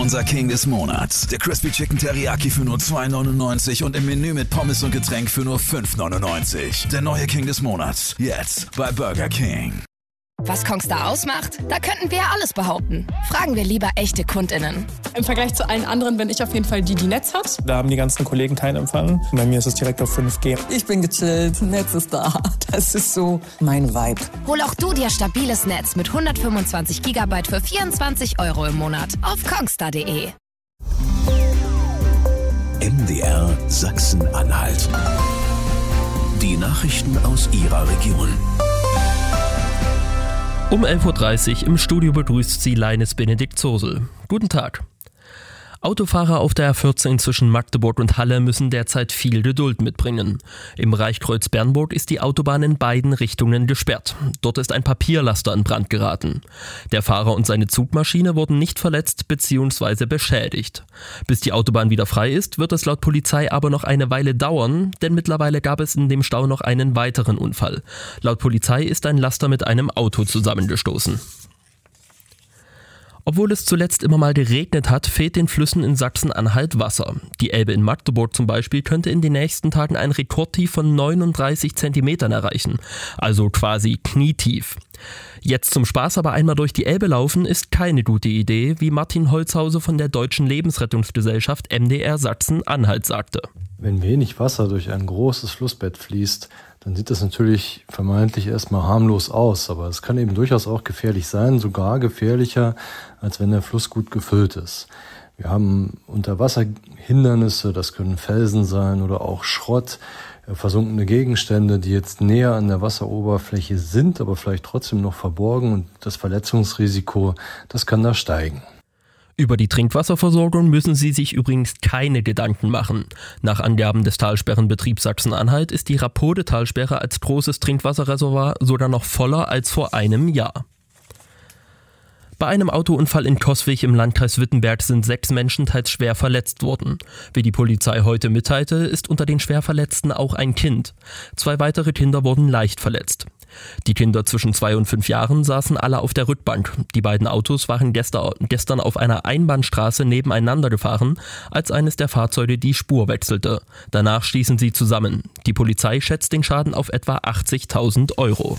Unser King des Monats. Der Crispy Chicken Teriyaki für nur $2,99 und im Menü mit Pommes und Getränk für nur $5,99. Der neue King des Monats. Jetzt bei Burger King. Was Kongstar ausmacht? Da könnten wir ja alles behaupten. Fragen wir lieber echte KundInnen. Im Vergleich zu allen anderen bin ich auf jeden Fall die Netz hat. Da haben die ganzen Kollegen keinen Empfang. Bei mir ist es direkt auf 5G. Ich bin gechillt, Netz ist da. Das ist so mein Vibe. Hol auch du dir stabiles Netz mit 125 GB für 24 € im Monat auf kongstar.de. MDR Sachsen-Anhalt. Die Nachrichten aus Ihrer Region. Um 11.30 Uhr im Studio begrüßt Sie Leines Benedikt Zosel. Guten Tag. Autofahrer auf der A14 zwischen Magdeburg und Halle müssen derzeit viel Geduld mitbringen. Im Bereich Kreuz-Bernburg ist die Autobahn in beiden Richtungen gesperrt. Dort ist ein Papierlaster in Brand geraten. Der Fahrer und seine Zugmaschine wurden nicht verletzt bzw. beschädigt. Bis die Autobahn wieder frei ist, wird es laut Polizei aber noch eine Weile dauern, denn mittlerweile gab es in dem Stau noch einen weiteren Unfall. Laut Polizei ist ein Laster mit einem Auto zusammengestoßen. Obwohl es zuletzt immer mal geregnet hat, fehlt den Flüssen in Sachsen-Anhalt Wasser. Die Elbe in Magdeburg zum Beispiel könnte in den nächsten Tagen ein Rekordtief von 39 Zentimetern erreichen, also quasi knietief. Jetzt zum Spaß aber einmal durch die Elbe laufen ist keine gute Idee, wie Martin Holzhause von der Deutschen Lebensrettungsgesellschaft MDR Sachsen-Anhalt sagte. Wenn wenig Wasser durch ein großes Flussbett fließt, dann sieht das natürlich vermeintlich erstmal harmlos aus, aber es kann eben durchaus auch gefährlich sein, sogar gefährlicher, als wenn der Fluss gut gefüllt ist. Wir haben Unterwasserhindernisse, das können Felsen sein oder auch Schrott, versunkene Gegenstände, die jetzt näher an der Wasseroberfläche sind, aber vielleicht trotzdem noch verborgen, und das Verletzungsrisiko, das kann da steigen. Über die Trinkwasserversorgung müssen Sie sich übrigens keine Gedanken machen. Nach Angaben des Talsperrenbetriebs Sachsen-Anhalt ist die Rapode-Talsperre als großes Trinkwasserreservoir sogar noch voller als vor einem Jahr. Bei einem Autounfall in Coswig im Landkreis Wittenberg sind 6 Menschen teils schwer verletzt worden. Wie die Polizei heute mitteilte, ist unter den Schwerverletzten auch ein Kind. 2 weitere Kinder wurden leicht verletzt. Die Kinder zwischen 2 und 5 Jahren saßen alle auf der Rückbank. Die beiden Autos waren gestern auf einer Einbahnstraße nebeneinander gefahren, als eines der Fahrzeuge die Spur wechselte. Danach stießen sie zusammen. Die Polizei schätzt den Schaden auf etwa 80.000 €.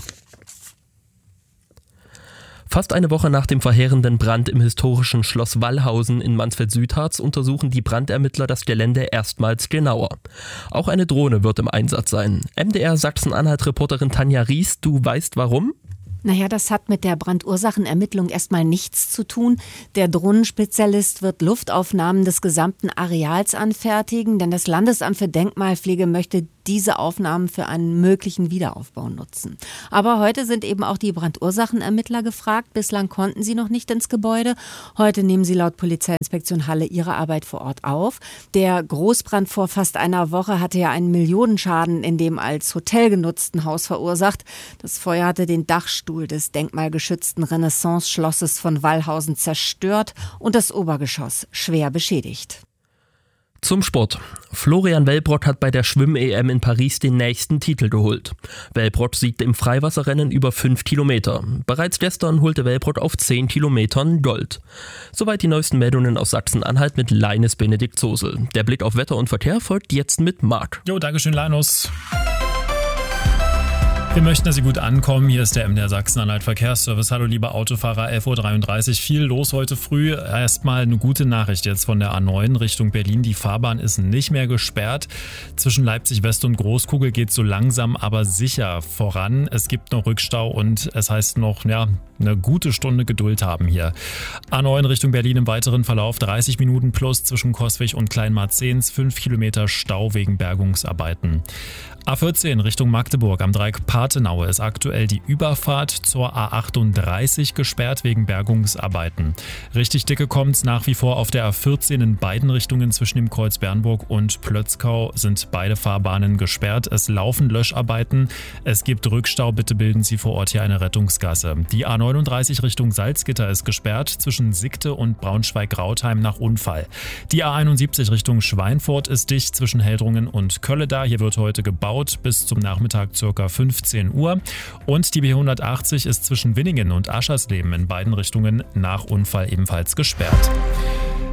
Fast eine Woche nach dem verheerenden Brand im historischen Schloss Wallhausen in Mansfeld-Südharz untersuchen die Brandermittler das Gelände erstmals genauer. Auch eine Drohne wird im Einsatz sein. MDR Sachsen-Anhalt-Reporterin Tanja Ries, du weißt warum? Naja, das hat mit der Brandursachenermittlung erstmal nichts zu tun. Der Drohnenspezialist wird Luftaufnahmen des gesamten Areals anfertigen, denn das Landesamt für Denkmalpflege möchte diese Aufnahmen für einen möglichen Wiederaufbau nutzen. Aber heute sind eben auch die Brandursachenermittler gefragt. Bislang konnten sie noch nicht ins Gebäude. Heute nehmen sie laut Polizeiinspektion Halle ihre Arbeit vor Ort auf. Der Großbrand vor fast einer Woche hatte ja einen Millionenschaden in dem als Hotel genutzten Haus verursacht. Das Feuer hatte den Dachstuhl des denkmalgeschützten Renaissance-Schlosses von Wallhausen zerstört und das Obergeschoss schwer beschädigt. Zum Sport. Florian Wellbrott hat bei der Schwimm-EM in Paris den nächsten Titel geholt. Wellbrott siegte im Freiwasserrennen über 5 Kilometer. Bereits gestern holte Wellbrott auf 10 Kilometern Gold. Soweit die neuesten Meldungen aus Sachsen-Anhalt mit Leines Benedikt Zosel. Der Blick auf Wetter und Verkehr folgt jetzt mit Marc. Jo, dankeschön, Linus. Wir möchten, dass Sie gut ankommen. Hier ist der MDR Sachsen-Anhalt Verkehrsservice. Hallo liebe Autofahrer, 11.33 Uhr. Viel los heute früh. Erstmal eine gute Nachricht jetzt von der A9 Richtung Berlin. Die Fahrbahn ist nicht mehr gesperrt. Zwischen Leipzig West und Großkugel geht so langsam, aber sicher voran. Es gibt noch Rückstau und es heißt noch, eine gute Stunde Geduld haben hier. A9 Richtung Berlin im weiteren Verlauf 30 Minuten plus zwischen Coswig und Kleinmarzens. 5 Kilometer Stau wegen Bergungsarbeiten. A14 Richtung Magdeburg am Dreieck Pathenaue ist aktuell die Überfahrt zur A38 gesperrt wegen Bergungsarbeiten. Richtig dicke kommt's nach wie vor auf der A14 in beiden Richtungen zwischen dem Kreuz Bernburg und Plötzkau sind beide Fahrbahnen gesperrt. Es laufen Löscharbeiten. Es gibt Rückstau. Bitte bilden Sie vor Ort hier eine Rettungsgasse. Die A39 Richtung Salzgitter ist gesperrt zwischen Sickte und Braunschweig-Rautheim nach Unfall. Die A71 Richtung Schweinfurt ist dicht zwischen Heldrungen und Kölleda. Hier wird heute gebaut bis zum Nachmittag ca. 15 Uhr. Und die B180 ist zwischen Winningen und Aschersleben in beiden Richtungen nach Unfall ebenfalls gesperrt.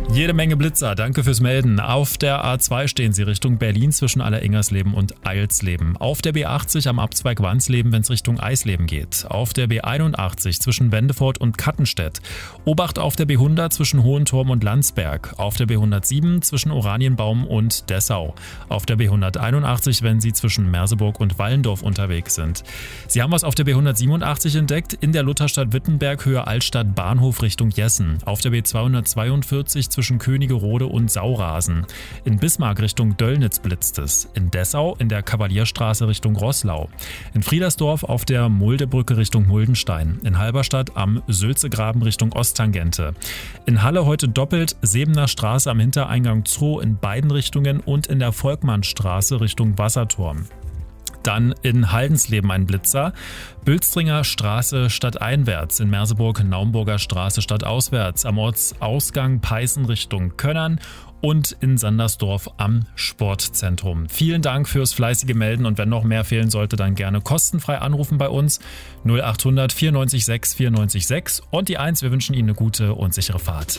Jede Menge Blitzer, danke fürs Melden. Auf der A2 stehen Sie Richtung Berlin zwischen Allerengersleben und Eilsleben. Auf der B80 am Abzweig Wansleben, wenn es Richtung Eisleben geht. Auf der B81 zwischen Wendefurt und Kattenstedt. Obacht auf der B100 zwischen Hohenturm und Landsberg. Auf der B107 zwischen Oranienbaum und Dessau. Auf der B181, wenn Sie zwischen Merseburg und Wallendorf unterwegs sind. Sie haben was auf der B187 entdeckt, in der Lutherstadt Wittenberg, Höhe Altstadt Bahnhof Richtung Jessen. Auf der B242 zwischen Königerode und Saurasen. In Bismarck Richtung Döllnitz blitzt es. In Dessau in der Kavalierstraße Richtung Roßlau. In Friedersdorf auf der Muldebrücke Richtung Muldenstein. In Halberstadt am Sülzegraben Richtung Osttangente. In Halle heute doppelt Sebener Straße am Hintereingang Zoo in beiden Richtungen und in der Volkmannstraße Richtung Wasserturm. Dann in Haldensleben ein Blitzer, Bülstringer Straße stadteinwärts, in Merseburg Naumburger Straße stadtauswärts, am Ortsausgang Peißen Richtung Könnern und in Sandersdorf am Sportzentrum. Vielen Dank fürs fleißige Melden und wenn noch mehr fehlen sollte, dann gerne kostenfrei anrufen bei uns 0800 94 6 94 6 und die 1. Wir wünschen Ihnen eine gute und sichere Fahrt.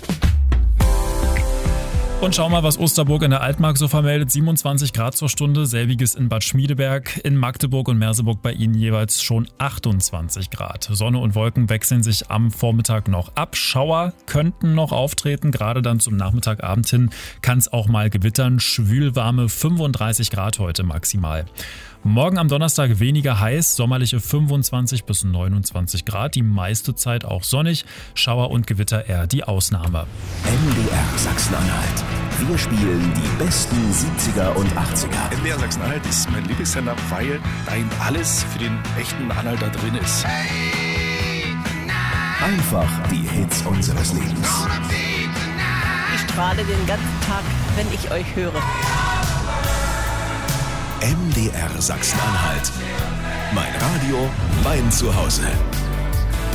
Und schau mal, was Osterburg in der Altmark so vermeldet. 27 Grad zur Stunde, selbiges in Bad Schmiedeberg, in Magdeburg und Merseburg bei Ihnen jeweils schon 28 Grad. Sonne und Wolken wechseln sich am Vormittag noch ab. Schauer könnten noch auftreten, gerade dann zum Nachmittagabend hin kann es auch mal gewittern. Schwülwarme 35 Grad heute maximal. Morgen am Donnerstag weniger heiß, sommerliche 25 bis 29 Grad, die meiste Zeit auch sonnig, Schauer und Gewitter eher die Ausnahme. MDR Sachsen-Anhalt. Wir spielen die besten 70er und 80er. MDR Sachsen-Anhalt ist mein Lieblingssender, weil da eben alles für den echten Anhalter drin ist. Einfach die Hits unseres Lebens. Ich strahle den ganzen Tag, wenn ich euch höre. MDR Sachsen-Anhalt. Mein Radio, mein Zuhause.